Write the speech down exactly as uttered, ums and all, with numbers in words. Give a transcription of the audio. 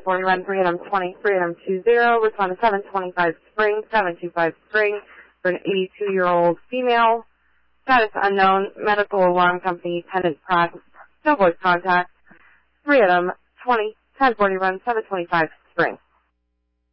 forty run, three of them twenty, three of them two zero. Respond to seven twenty-five Spring, seven two five Spring for an eighty-two-year-old female. Status unknown, medical alarm company, tenant process, no voice contact. Three of them twenty, ten forty run, seven twenty-five Spring.